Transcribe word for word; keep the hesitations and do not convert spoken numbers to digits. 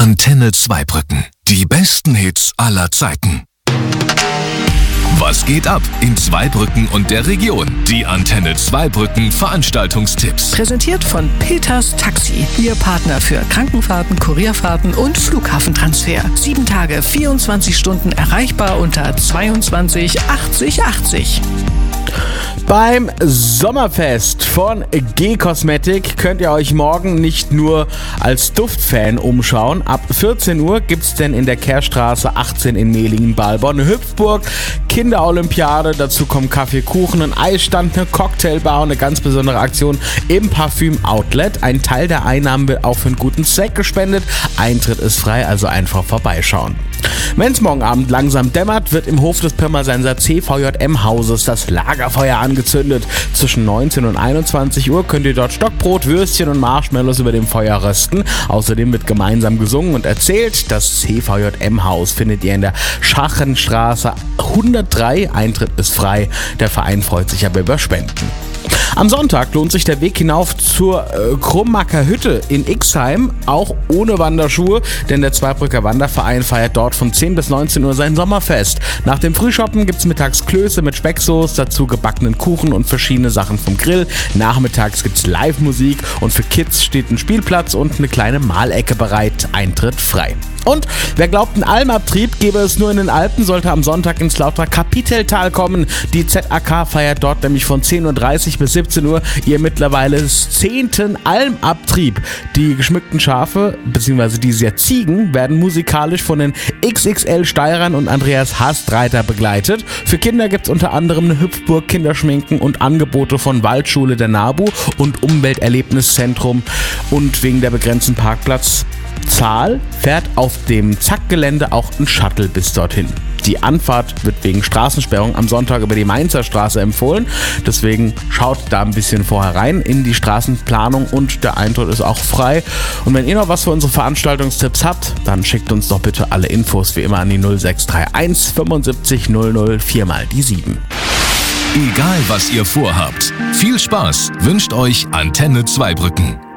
Antenne Zweibrücken. Die besten Hits aller Zeiten. Was geht ab in Zweibrücken und der Region? Die Antenne Zweibrücken Veranstaltungstipps. Präsentiert von Peters Taxi. Ihr Partner für Krankenfahrten, Kurierfahrten und Flughafentransfer. Sieben Tage, vierundzwanzig Stunden erreichbar unter zweiundzwanzig achtzig achtzig. Beim Sommerfest von G-Cosmetic könnt ihr euch morgen nicht nur als Duftfan umschauen. Ab vierzehn Uhr gibt's denn in der Kehrstraße achtzehn in Mehlingen-Balbon eine Hüpfburg, Kinderolympiade, dazu kommen Kaffee, Kuchen, ein Eisstand, eine Cocktailbar und eine ganz besondere Aktion im Parfüm-Outlet. Ein Teil der Einnahmen wird auch für einen guten Zweck gespendet. Eintritt ist frei, also einfach vorbeischauen. Wenn es morgen Abend langsam dämmert, wird im Hof des Pirmasenser C V J M-Hauses das Lagerfeuer angezündet. Zwischen neunzehn und einundzwanzig Uhr könnt ihr dort Stockbrot, Würstchen und Marshmallows über dem Feuer rösten. Außerdem wird gemeinsam gesungen und erzählt. Das C V J M-Haus findet ihr in der Schachenstraße hundertdrei. Eintritt ist frei. Der Verein freut sich aber über Spenden. Am Sonntag lohnt sich der Weg hinauf zur äh, Krummacker Hütte in Ixheim, auch ohne Wanderschuhe, denn der Zweibrücker Wanderverein feiert dort von zehn bis neunzehn Uhr sein Sommerfest. Nach dem Frühshoppen gibt's mittags Klöße mit Specksoße, dazu gebackenen Kuchen und verschiedene Sachen vom Grill. Nachmittags gibt's Live-Musik und für Kids steht ein Spielplatz und eine kleine Malecke bereit. Eintritt frei. Und wer glaubt, einen Almabtrieb gäbe es nur in den Alpen, sollte am Sonntag ins Lauterer Kapiteltal kommen. Die Z A K feiert dort nämlich von zehn Uhr dreißig bis siebzehn Uhr ihr mittlerweile zehnten Almabtrieb. Die geschmückten Schafe, bzw. die sehr Ziegen, werden musikalisch von den X X L Steirern und Andreas Hastreiter begleitet. Für Kinder gibt es unter anderem eine Hüpfburg, Kinderschminken und Angebote von Waldschule der NABU und Umwelterlebniszentrum. Und wegen der begrenzten Parkplatz Zahl fährt auf dem Zackgelände auch ein Shuttle bis dorthin. Die Anfahrt wird wegen Straßensperrung am Sonntag über die Mainzer Straße empfohlen. Deswegen schaut da ein bisschen vorher rein in die Straßenplanung und der Eintritt ist auch frei. Und wenn ihr noch was für unsere Veranstaltungstipps habt, dann schickt uns doch bitte alle Infos wie immer an die null sechs drei eins fünfundsiebzig null null vier mal die sieben. Egal was ihr vorhabt, viel Spaß wünscht euch Antenne Zweibrücken.